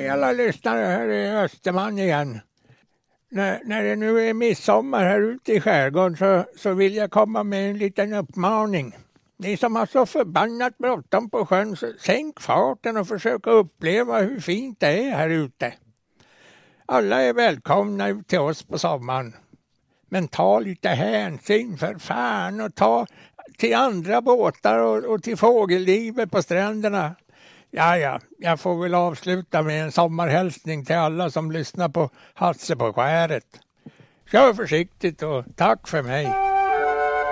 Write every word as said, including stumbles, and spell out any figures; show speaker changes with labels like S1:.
S1: Hej alla lyssnare, här är Österman igen. När, när det nu är midsommar här ute i skärgården så, så vill jag komma med en liten uppmaning. Ni som har så förbannat bråttom på sjön, så sänk farten och försök uppleva hur fint det är här ute. Alla är välkomna ut till oss på sommaren. Men ta lite hänsyn för fan och ta till andra båtar och, och till fågellivet på stränderna. Ja, ja, jag får väl avsluta med en sommarhälsning till alla som lyssnar på Hasse på skäret. Kör försiktigt och tack för mig.